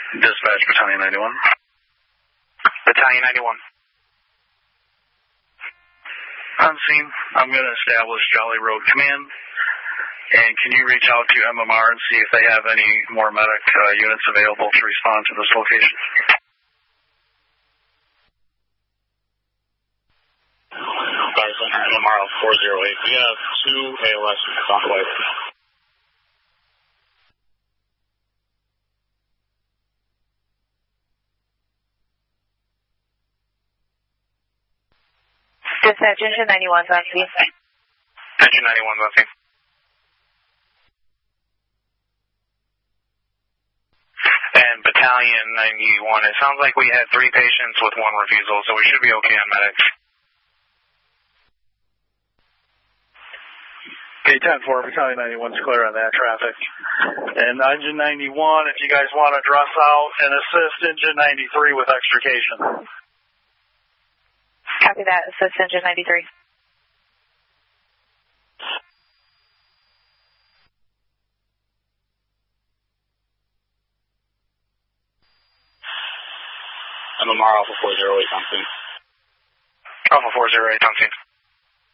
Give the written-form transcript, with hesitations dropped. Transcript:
Dispatch Battalion 91. Battalion 91. On scene, I'm going to establish Jolly Road Command. And can you reach out to MMR and see if they have any more medic units available to respond to this location? MMR 408. We have 2 ALS units on the way. Dispatch Engine 91's on scene. Engine 91's on scene. And Battalion 91, it sounds like we had 3 patients with 1 refusal, so we should be okay on medics. Okay, 10-4, Battalion 91's clear on that traffic. And Engine 91, if you guys want to dress out and assist Engine 93 with extrication. Copy that. Assist Engine 93. MMR Alpha 408 on scene. Alpha 408 on scene.